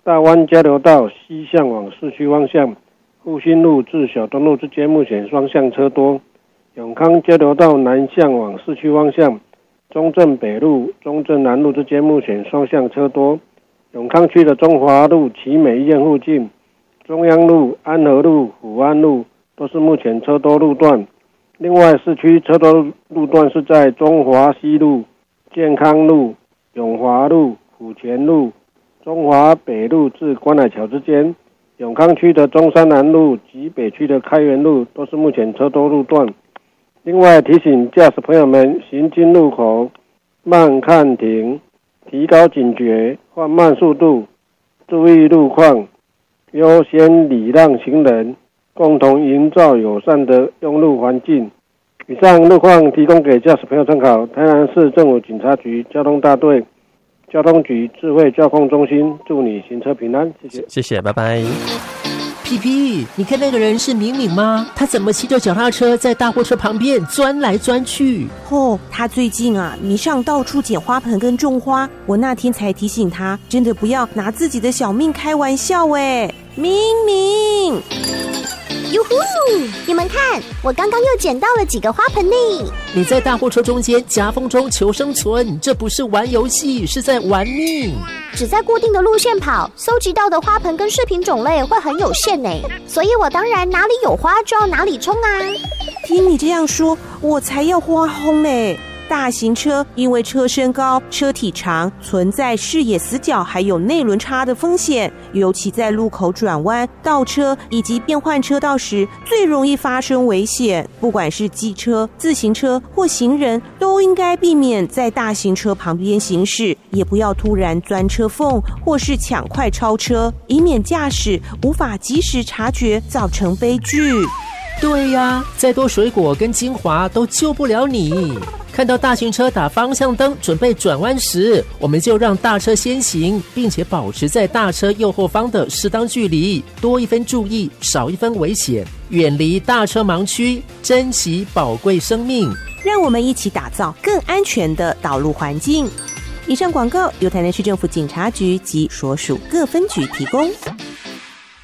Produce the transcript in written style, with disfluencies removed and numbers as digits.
大湾交流道西向往市区方向，复兴路至小东路之间目前双向车多。永康交流道南向往市区方向，中正北路、中正南路之间目前双向车多。永康区的中华路、奇美医院附近、中央路、安和路、福安路都是目前车多路段。另外，市区车多路段是在中华西路、健康路、永华路、府前路、中华北路至关海桥之间。永康区的中山南路及北区的开元路都是目前车多路段。另外提醒驾驶朋友们，行经路口慢看停，提高警觉，缓慢速度，注意路况，优先礼让行人，共同营造友善的用路环境。以上路况提供给驾驶朋友参考。台南市政府警察局交通大队交通局智慧交控中心，祝你行车平安，谢谢。 谢谢，拜拜。 屁屁，你看那个人是敏敏吗？他怎么骑着脚踏车在大货车旁边钻来钻去？ 他最近迷上到处捡花盆跟种花，我那天才提醒他，真的不要拿自己的小命开玩笑哎。敏敏， 哟呼！你们看，我刚刚又捡到了几个花盆呢。 你在大货车中间夹缝中求生存，这不是玩游戏，是在玩命。 只在固定的路线跑，搜集到的花盆跟饰品种类会很有限呢，所以我当然哪里有花就要哪里冲啊。 听你这样说，我才要花轰嘞。大型车因为车身高、车体长，存在视野死角还有内轮差的风险，尤其在路口转弯、倒车以及变换车道时，最容易发生危险。不管是机车、自行车或行人，都应该避免在大型车旁边行驶，也不要突然钻车缝或是抢快超车，以免驾驶无法及时察觉，造成悲剧。 对呀，再多水果跟精华都救不了你。看到大型车打方向灯准备转弯时，我们就让大车先行，并且保持在大车右后方的适当距离，多一分注意，少一分危险，远离大车盲区，珍惜宝贵生命。 让我们一起打造更安全的道路环境。以上广告由台南市政府警察局及所属各分局提供。